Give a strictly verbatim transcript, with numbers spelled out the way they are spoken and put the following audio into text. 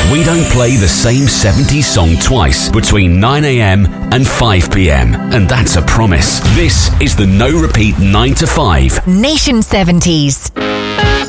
We don't play the same seventies song twice between nine a.m. and five p.m. And that's a promise. This is the No Repeat nine to five. Nation seventies.